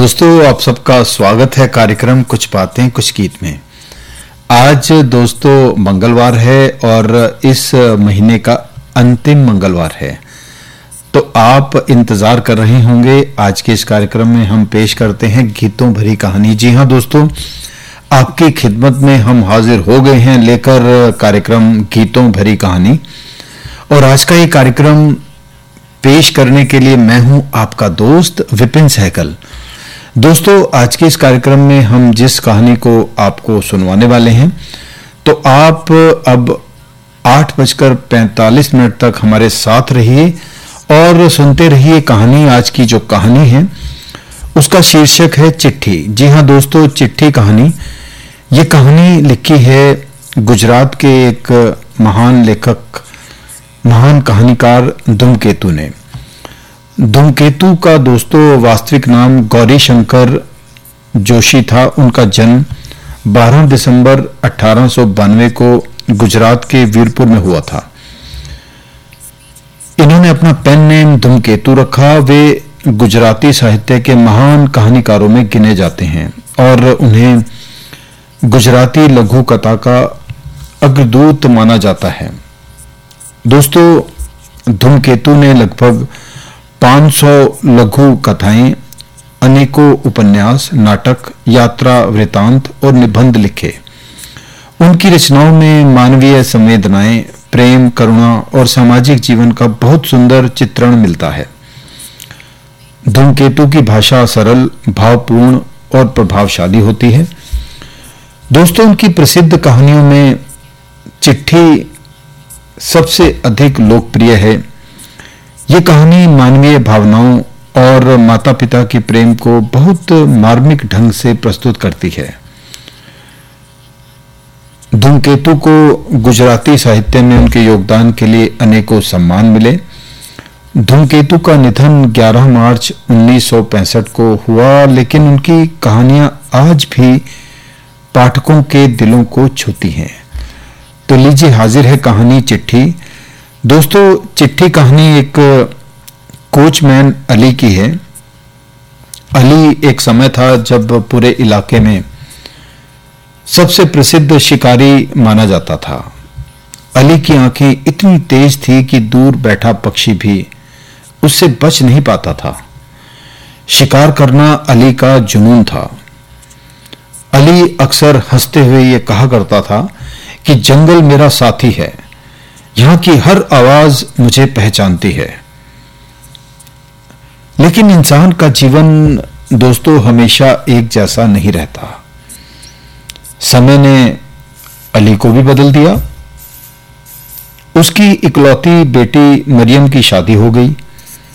दोस्तों, आप सबका स्वागत है कार्यक्रम कुछ बातें कुछ गीत में। आज दोस्तों मंगलवार है और इस महीने का अंतिम मंगलवार है, तो आप इंतजार कर रहे होंगे। आज के इस कार्यक्रम में हम पेश करते हैं गीतों भरी कहानी। जी हाँ दोस्तों, आपकी खिदमत में हम हाजिर हो गए हैं लेकर कार्यक्रम गीतों भरी कहानी। और आज का ये कार्यक्रम पेश करने के लिए मैं हूं आपका दोस्त विपिन सहगल। दोस्तों, आज के इस कार्यक्रम में हम जिस कहानी को आपको सुनवाने वाले हैं, तो आप अब 8:45 तक हमारे साथ रहिए और सुनते रहिए कहानी। आज की जो कहानी है उसका शीर्षक है चिट्ठी। जी हाँ दोस्तों, चिट्ठी कहानी। ये कहानी लिखी है गुजरात के एक महान लेखक, महान कहानीकार धूमकेतु ने। धूमकेतु का दोस्तों वास्तविक नाम गौरी शंकर जोशी था। उनका जन्म 12 दिसंबर 1892 को गुजरात के वीरपुर में हुआ था। इन्होंने अपना पेन नेम धूमकेतु रखा। वे गुजराती साहित्य के महान कहानीकारों में गिने जाते हैं और उन्हें गुजराती लघु कथा का अग्रदूत माना जाता है। दोस्तों, धूमकेतु ने लगभग 500 लघु कथाएं, अनेकों उपन्यास, नाटक, यात्रा वृतांत और निबंध लिखे। उनकी रचनाओं में मानवीय संवेदनाएं, प्रेम, करुणा और सामाजिक जीवन का बहुत सुंदर चित्रण मिलता है। धूमकेतु की भाषा सरल, भावपूर्ण और प्रभावशाली होती है। दोस्तों, उनकी प्रसिद्ध कहानियों में चिट्ठी सबसे अधिक लोकप्रिय है। ये कहानी मानवीय भावनाओं और माता पिता के प्रेम को बहुत मार्मिक ढंग से प्रस्तुत करती है। धूमकेतु को गुजराती साहित्य में उनके योगदान के लिए अनेकों सम्मान मिले। धूमकेतु का निधन 11 मार्च 1965 को हुआ, लेकिन उनकी कहानियां आज भी पाठकों के दिलों को छूती हैं। तो लीजिए, हाजिर है कहानी चिट्ठी। दोस्तों, चिट्ठी कहानी एक कोचमैन अली की है। अली एक समय था जब पूरे इलाके में सबसे प्रसिद्ध शिकारी माना जाता था। अली की आंखें इतनी तेज थी कि दूर बैठा पक्षी भी उससे बच नहीं पाता था। शिकार करना अली का जुनून था। अली अक्सर हंसते हुए ये कहा करता था कि जंगल मेरा साथी है, यहां की हर आवाज मुझे पहचानती है। लेकिन इंसान का जीवन दोस्तों हमेशा एक जैसा नहीं रहता। समय ने अली को भी बदल दिया। उसकी इकलौती बेटी मरियम की शादी हो गई।